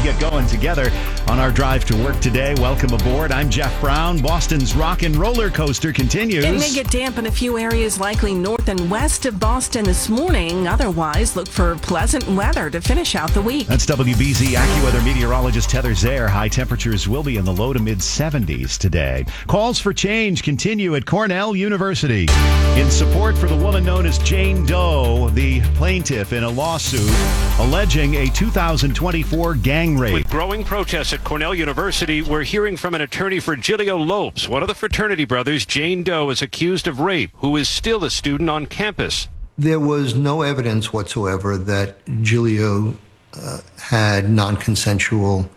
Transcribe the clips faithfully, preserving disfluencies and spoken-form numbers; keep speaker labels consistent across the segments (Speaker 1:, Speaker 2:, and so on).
Speaker 1: get going together on our drive to work today. Welcome aboard. I'm Jeff Brown. Boston's rock and roller coaster continues.
Speaker 2: It may get damp in a few areas, likely north and west of Boston this morning. Otherwise, look for pleasant weather to finish out the week.
Speaker 1: That's W B Z AccuWeather meteorologist Heather Zare. High temperatures will be in the low to mid seventies today. Calls for change continue at Cornell University. In support for the woman known as Jane Doe, the plaintiff in a lawsuit alleging a two thousand twenty-four gang rape.
Speaker 3: With growing protests at Cornell University, we're hearing from an attorney for Giglio Lopes. One of the fraternity brothers, Jane Doe, is accused of rape, who is still a student on campus.
Speaker 4: There was no evidence whatsoever that Giglio uh, had non-consensual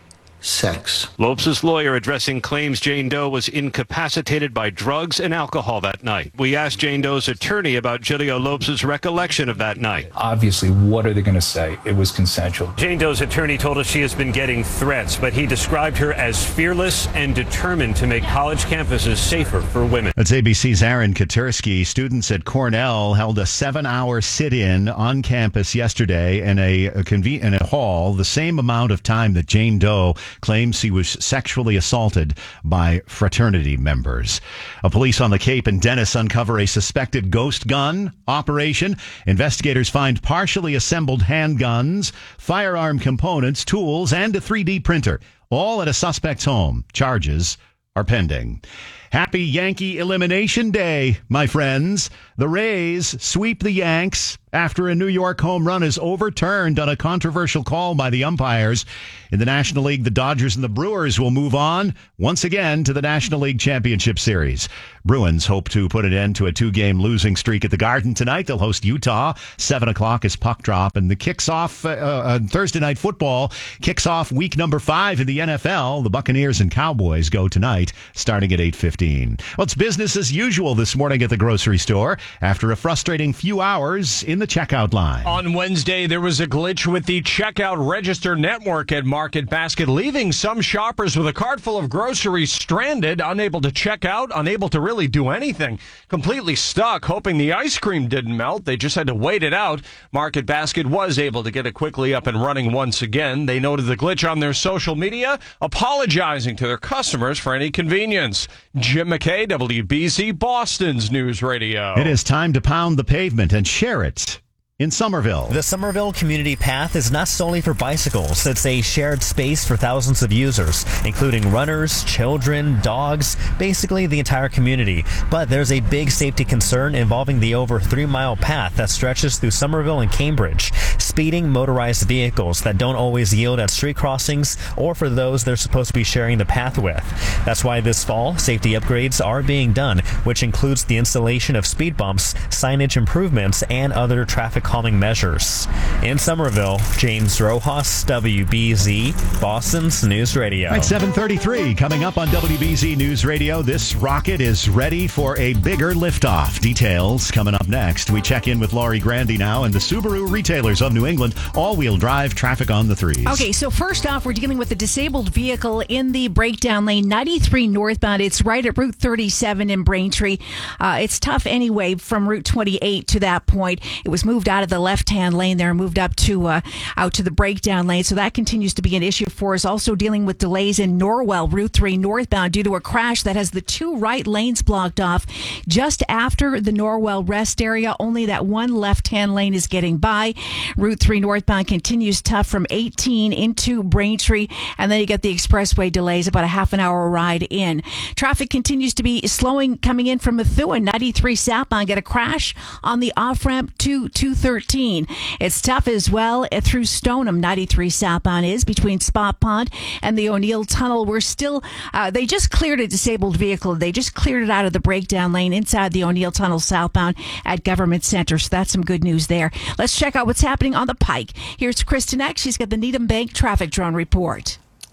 Speaker 4: sex.
Speaker 3: Lopes' lawyer addressing claims Jane Doe was incapacitated by drugs and alcohol that night. We asked Jane Doe's attorney about Giglio Lopes' recollection of that night.
Speaker 5: Obviously, what are they going to say? It was consensual.
Speaker 3: Jane Doe's attorney told us she has been getting threats, but he described her as fearless and determined to make college campuses safer for women.
Speaker 1: That's A B C's Aaron Katursky. Students at Cornell held a seven-hour sit-in on campus yesterday in a, a, conven- in a hall, the same amount of time that Jane Doe claims he was sexually assaulted by fraternity members. A police on the Cape and Dennis uncover a suspected ghost gun operation. Investigators find partially assembled handguns, firearm components, tools, and a three D printer, all at a suspect's home. Charges are pending. Happy Yankee Elimination Day, my friends. The Rays sweep the Yanks after a New York home run is overturned on a controversial call by the umpires. In the National League, the Dodgers and the Brewers will move on once again to the National League Championship Series. Bruins hope to put an end to a two-game losing streak at the Garden tonight. They'll host Utah. Seven o'clock is puck drop, and the kicks off uh, uh, Thursday Night Football kicks off week number five in the N F L. The Buccaneers and Cowboys go tonight, starting at eight fifteen. Well, it's business as usual this morning at the grocery store after a frustrating few hours in the checkout line.
Speaker 6: On Wednesday, there was a glitch with the checkout register network at Market Basket, leaving some shoppers with a cart full of groceries stranded, unable to check out, unable to really do anything, completely stuck, hoping the ice cream didn't melt. They just had to wait it out. Market Basket was able to get it quickly up and running once again. They noted the glitch on their social media, apologizing to their customers for any inconvenience. Jim McKay, W B Z, Boston's News Radio.
Speaker 1: It is time to pound the pavement and share it. In Somerville.
Speaker 7: The Somerville Community Path is not solely for bicycles. It's a shared space for thousands of users, including runners, children, dogs, basically the entire community. But there's a big safety concern involving the over three-mile path that stretches through Somerville and Cambridge. Speeding motorized vehicles that don't always yield at street crossings or for those they're supposed to be sharing the path with. That's why this fall, safety upgrades are being done, which includes the installation of speed bumps, signage improvements, and other traffic calming measures. In Somerville, James Rojas, W B Z, Boston's News Radio.
Speaker 1: All right, seven thirty-three coming up on W B Z News Radio. This rocket is ready for a bigger liftoff. Details coming up next. We check in with Laurie Grandy now and the Subaru retailers of New England. All-wheel drive traffic on the threes.
Speaker 8: Okay, so first off, we're dealing with a disabled vehicle in the breakdown lane, ninety-three northbound. It's right at Route thirty-seven in Braintree. Uh, it's tough anyway from Route twenty-eight to that point. It was moved out of the left-hand lane there, moved up to uh, out to the breakdown lane, so that continues to be an issue for us. Also dealing with delays in Norwell, Route three northbound, due to a crash that has the two right lanes blocked off just after the Norwell rest area. Only that one left-hand lane is getting by. Route three northbound continues tough from eighteen into Braintree, and then you get the expressway delays, about a half an hour ride in. Traffic continues to be slowing coming in from Methuen, ninety-three southbound. Get a crash on the off-ramp to two thirteen. It's tough as well through Stoneham. ninety-three southbound is between Spot Pond and the O'Neill Tunnel. We're still, uh, they just cleared a disabled vehicle. They just cleared it out of the breakdown lane inside the O'Neill Tunnel southbound at Government Center. So that's some good news there. Let's check out what's happening on the Pike. Here's Kristen Eck. She's got the Needham Bank traffic drone report.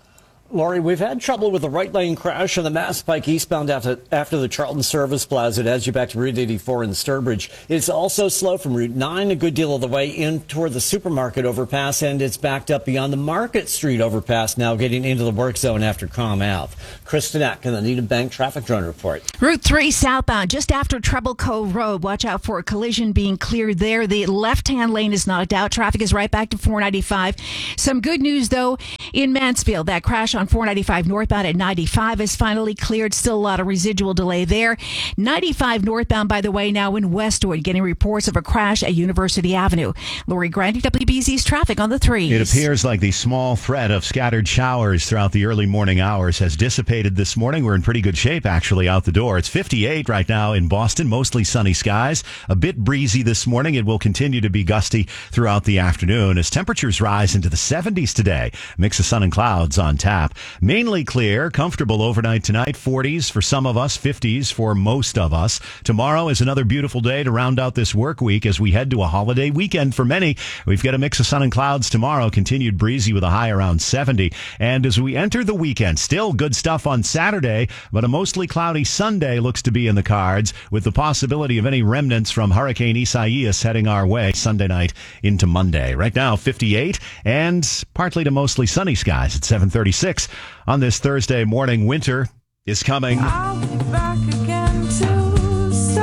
Speaker 9: Laurie, we've had trouble with the right lane crash on the Mass Pike eastbound after, after the Charlton Service Plaza. It adds you back to Route eighty-four in Sturbridge. It's also slow from Route nine a good deal of the way in toward the supermarket overpass, and it's backed up beyond the Market Street overpass now getting into the work zone after Crom Ave. Kristen Eck in the Needham Bank Traffic Drone Report.
Speaker 8: Route three southbound, just after Treble Cove Road. Watch out for a collision being cleared there. The left-hand lane is knocked out. Traffic is right back to four ninety-five. Some good news, though, in Mansfield. That crash on four ninety-five northbound at ninety-five is finally cleared. Still a lot of residual delay there. ninety-five northbound, by the way, now in Westwood, getting reports of a crash at University Avenue. Lori Grandi, W B Z's traffic on the threes.
Speaker 1: It appears like the small threat of scattered showers throughout the early morning hours has dissipated this morning. We're in pretty good shape, actually, out the door. It's fifty-eight right now in Boston, mostly sunny skies. A bit breezy this morning. It will continue to be gusty throughout the afternoon as temperatures rise into the seventies today. Mix of sun and clouds on tap. Mainly clear, comfortable overnight tonight. forties for some of us, fifties for most of us. Tomorrow is another beautiful day to round out this work week as we head to a holiday weekend for many. We've got a mix of sun and clouds tomorrow, continued breezy with a high around seventy. And as we enter the weekend, still good stuff on Saturday, but a mostly cloudy Sunday looks to be in the cards with the possibility of any remnants from Hurricane Isaias heading our way Sunday night into Monday. Right now, fifty-eight and partly to mostly sunny skies at seven thirty-six. On this Thursday morning, winter is coming.
Speaker 10: I'll be back again Tuesday.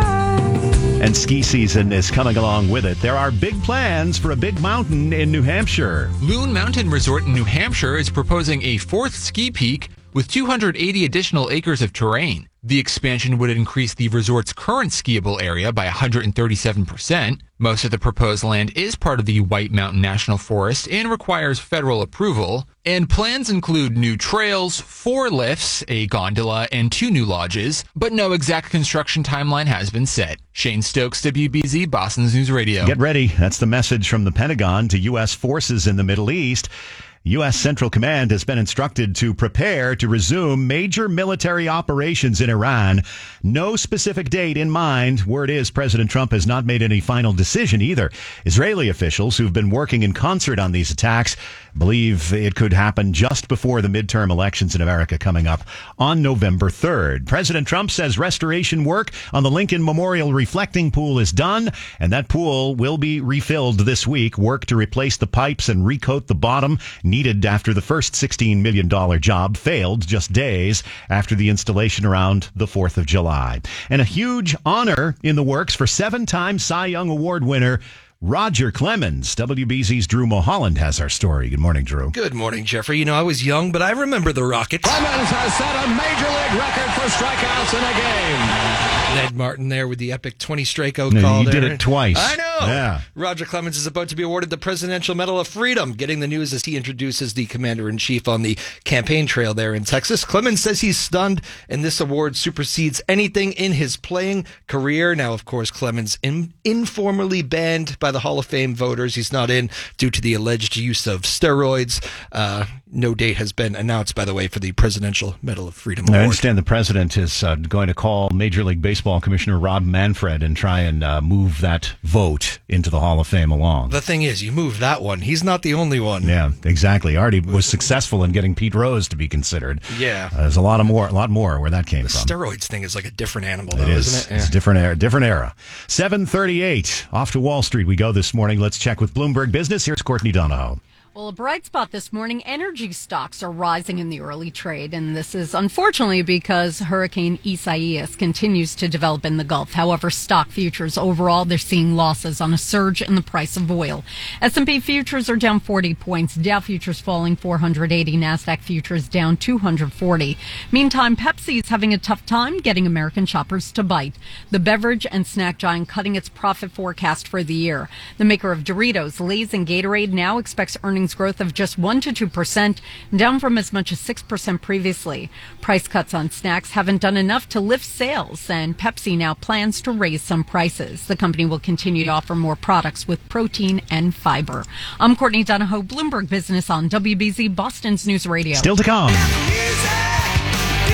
Speaker 1: And ski season is coming along with it. There are big plans for a big mountain in New Hampshire.
Speaker 11: Loon Mountain Resort in New Hampshire is proposing a fourth ski peak with two hundred eighty additional acres of terrain. The expansion would increase the resort's current skiable area by one hundred thirty-seven percent. Most of the proposed land is part of the White Mountain National Forest and requires federal approval. And plans include new trails, four lifts, a gondola, and two new lodges, but no exact construction timeline has been set. Shane Stokes, W B Z, Boston's News Radio.
Speaker 1: Get ready. That's the message from the Pentagon to U S forces in the Middle East. U S. Central Command has been instructed to prepare to resume major military operations in Iran. No specific date in mind. Word is President Trump has not made any final decision either. Israeli officials who've been working in concert on these attacks believe it could happen just before the midterm elections in America coming up on November third. President Trump says restoration work on the Lincoln Memorial reflecting pool is done, and that pool will be refilled this week. Work to replace the pipes and recoat the bottom needed after the first sixteen million dollars job failed just days after the installation around the fourth of July. And a huge honor in the works for seven-time Cy Young Award winner Roger Clemens. W B Z's Drew Mulholland has our story. Good morning, Drew.
Speaker 12: Good morning, Jeffrey. You know, I was young, but I remember the Rockets.
Speaker 13: Clemens has set a major league record for strikeouts in a game.
Speaker 12: Ned Martin there with the epic twenty strikeout
Speaker 1: no,
Speaker 12: call
Speaker 1: you
Speaker 12: there.
Speaker 1: did it twice.
Speaker 12: I know.
Speaker 1: Yeah.
Speaker 12: Roger Clemens is about to be awarded the Presidential Medal of Freedom, getting the news as he introduces the commander-in-chief on the campaign trail there in Texas. Clemens says he's stunned, and this award supersedes anything in his playing career. Now, of course, Clemens in, informally banned by the Hall of Fame voters. He's not in due to the alleged use of steroids. Uh, no date has been announced, by the way, for the Presidential Medal of Freedom Award.
Speaker 1: I understand the president is uh, going to call Major League Baseball Commissioner Rob Manfred and try and uh, move that vote into the Hall of Fame along.
Speaker 12: The thing is, you move that one. He's not the only one.
Speaker 1: Yeah, exactly. Already was successful in getting Pete Rose to be considered.
Speaker 12: Yeah.
Speaker 1: Uh, there's a lot of more, a lot more where that came
Speaker 12: the
Speaker 1: from.
Speaker 12: The steroids thing is like a different animal, though,
Speaker 1: it is.
Speaker 12: isn't it? Yeah.
Speaker 1: It's a different era. Different era. seven thirty-eight. Off to Wall Street we go this morning. Let's check with Bloomberg Business. Here's Courtney Donahoe.
Speaker 14: Well, a bright spot this morning, energy stocks are rising in the early trade, and this is unfortunately because Hurricane Isaias continues to develop in the Gulf. However, stock futures overall, they're seeing losses on a surge in the price of oil. S and P futures are down forty points, Dow futures falling four hundred eighty, NASDAQ futures down two hundred forty. Meantime, Pepsi is having a tough time getting American shoppers to bite. The beverage and snack giant cutting its profit forecast for the year. The maker of Doritos, Lay's, and Gatorade now expects earnings growth of just one to two percent, down from as much as six percent previously. Price cuts on snacks haven't done enough to lift sales, and Pepsi now plans to raise some prices. The company will continue to offer more products with protein and fiber. I'm Courtney Donahoe, Bloomberg Business on W B Z, Boston's News Radio.
Speaker 1: Still to come.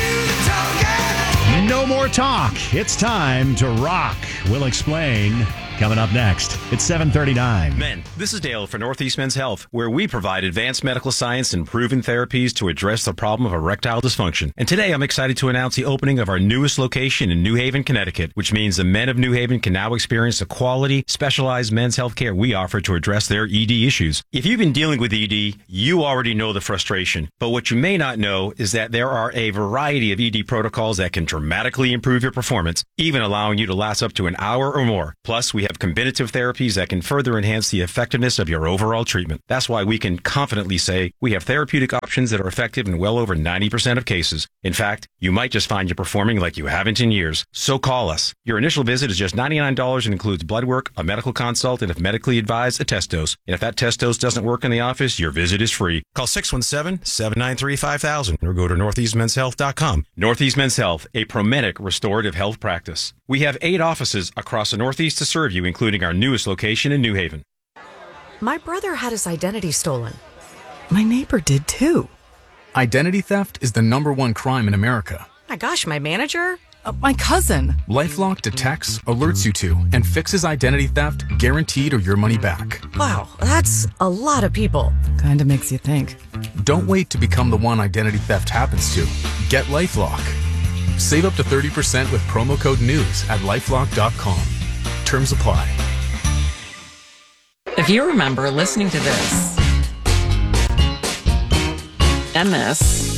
Speaker 1: No more talk. It's time to rock. We'll explain coming up next. It's seven thirty-nine.
Speaker 15: Men, this is Dale for Northeast Men's Health, where we provide advanced medical science and proven therapies to address the problem of erectile dysfunction. And today I'm excited to announce the opening of our newest location in New Haven, Connecticut, which means the men of New Haven can now experience the quality, specialized men's health care we offer to address their E D issues. If you've been dealing with E D, you already know the frustration. But what you may not know is that there are a variety of E D protocols that can dramatically improve your performance, even allowing you to last up to an hour or more. Plus, we have combinative therapies that can further enhance the effectiveness of your overall treatment. That's why we can confidently say we have therapeutic options that are effective in well over ninety percent of cases. In fact, you might just find you performing like you haven't in years. So call us. Your initial visit is just ninety-nine dollars and includes blood work, a medical consult, and if medically advised, a test dose. And if that test dose doesn't work in the office, your visit is free. Call six one seven, seven nine three, five thousand or go to northeast men's health dot com. Northeast Men's Health, a Promenic restorative health practice. We have eight offices across the Northeast to serve you, including our newest location in New Haven.
Speaker 16: My brother had his identity stolen. My neighbor did too.
Speaker 17: Identity theft is the number one crime in America.
Speaker 16: My gosh, my manager?
Speaker 17: Uh, my cousin. LifeLock detects, alerts you to, and fixes identity theft guaranteed or your money back.
Speaker 16: Wow, that's a lot of people. Kinda makes you think.
Speaker 17: Don't wait to become the one identity theft happens to. Get LifeLock. Save up to thirty percent with promo code NEWS at lifelock dot com. Terms apply.
Speaker 18: If you remember listening to this and this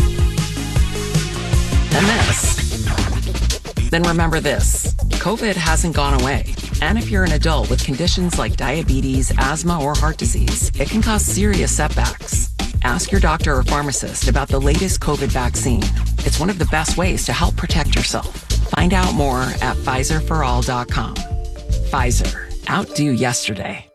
Speaker 18: and this, then remember this. COVID hasn't gone away. And if you're an adult with conditions like diabetes, asthma, or heart disease, it can cause serious setbacks. Ask your doctor or pharmacist about the latest COVID vaccine. It's one of the best ways to help protect yourself. Find out more at Pfizer for all dot com. Pfizer. Outdo yesterday.